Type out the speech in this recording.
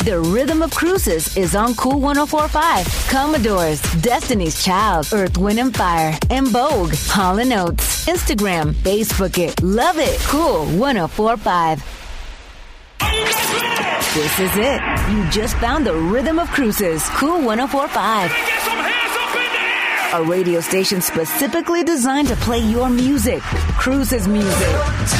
The Rhythm of Cruises is on Cool 104.5. Commodores, Destiny's Child, Earth, Wind & Fire, and Vogue. Hall & Oates. Instagram, Facebook it. Love it. Cool 104.5. This is it. You just found the Rhythm of Cruises. Cool 104.5. A radio station specifically designed to play your music. Cruises music.